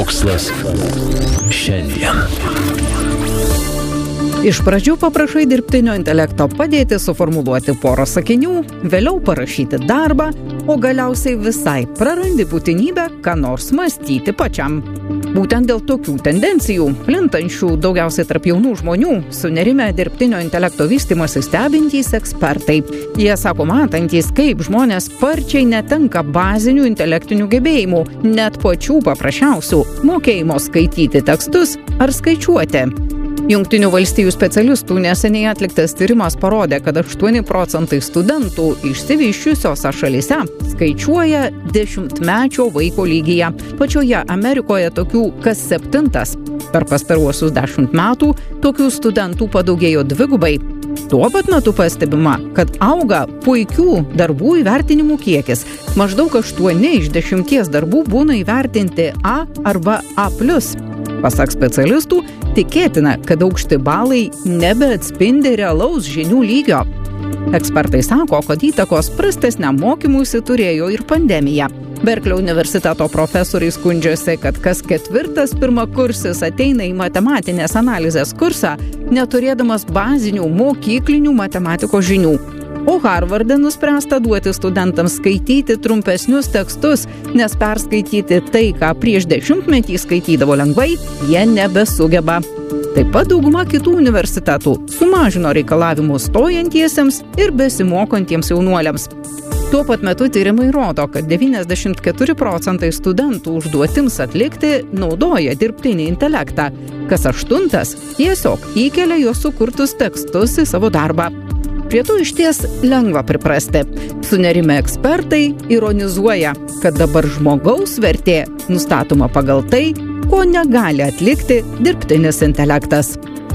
Mokslas šiandien. Iš pradžių paprašai dirbtinio intelekto padėti suformuluoti porą sakinių, vėliau parašyti darbą, o galiausiai visai prarandi būtinybę, ką nors mąstyti pačiam. Būtent dėl tokių tendencijų, plintančių daugiausiai tarp jaunų žmonių, sunerimę dirbtinio intelekto vystymąsi stebintys ekspertai. Jie sako matantys, kaip žmonės sparčiai netenka bazinių intelektinių gebėjimų, net pačių paprasčiausių – mokėjimo skaityti tekstus ar skaičiuoti. Jungtinių valstijų specialistų neseniai atliktas tyrimas parodė, kad 8% studentų išsivysčiusiose šalyse skaičiuoja 10-mečio vaiko lygyje. Pačioje Amerikoje tokių kas 7. Per pastaruosius 10 metų tokių studentų padaugėjo 2. Tuo pat metu pastebima, kad auga puikių darbų įvertinimų kiekis. Maždaug 8 iš 10 darbų būna įvertinti A arba A+. Pasak specialistų, tikėtina, kad aukšti balai nebeatspindi realaus žinių lygio. Ekspertai sako, kad įtakos prastesniam mokymuisi turėjo ir pandemija. Berklio universiteto profesoriai skundžiasi, kad kas 4. pirmakursis ateina į matematinės analizės kursą, neturėdamas bazinių mokyklinių matematikos žinių. O Harvarde nuspręsta duoti studentams skaityti trumpesnius tekstus, nes perskaityti tai, ką prieš 10-metį skaitydavo lengvai, jie nebesugeba. Taip pat dauguma kitų universitetų sumažino reikalavimus stojantiesiems ir besimokantiems jaunuoliams. Tuo pat metu tyrimai rodo, kad 94% studentų užduotims atlikti naudoja dirbtinį intelektą. Kas 8. tiesiog įkelia jos sukurtus tekstus į savo darbą. Prie to išties lengva priprasti. Sunerimę ekspertai ironizuoja, kad dabar žmogaus vertė nustatoma pagal tai, ko negali atlikti dirbtinis intelektas.